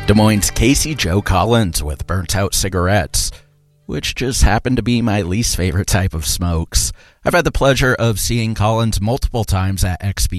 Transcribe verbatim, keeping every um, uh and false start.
Des Moines' Casey Joe Collins with Burnt Out Cigarettes, which just happened to be my least favorite type of smokes. I've had the pleasure of seeing Collins multiple times at X P